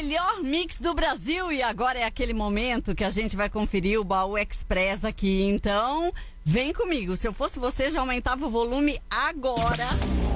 melhor mix do Brasil. E agora é aquele momento que a gente vai conferir o Baú Express aqui. Então, vem comigo. Se eu fosse você, já aumentava o volume agora.